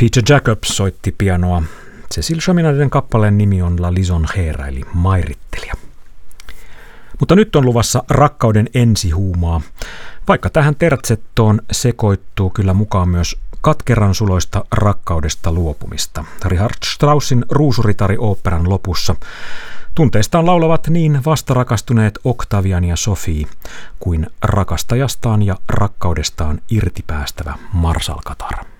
Peter Jacobs soitti pianoa. Cécile Chaminaden kappaleen nimi on La Lisonjera eli mairittelija. Mutta nyt on luvassa rakkauden ensihuumaa, vaikka tähän tertsettoon sekoittuu kyllä mukaan myös katkeran suloista rakkaudesta luopumista. Richard Straussin Ruusuritari-oopperan lopussa tunteistaan laulavat niin vastarakastuneet Octavian ja Sophie kuin rakastajastaan ja rakkaudestaan irtipäästävä Marsalkatar.